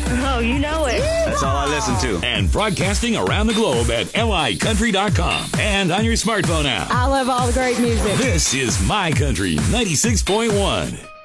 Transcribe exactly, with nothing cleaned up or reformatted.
Oh, you know it. That's all I listen to. And broadcasting around the globe at L I country dot com and on your smartphone app. I love all the great music. This is My Country ninety-six point one.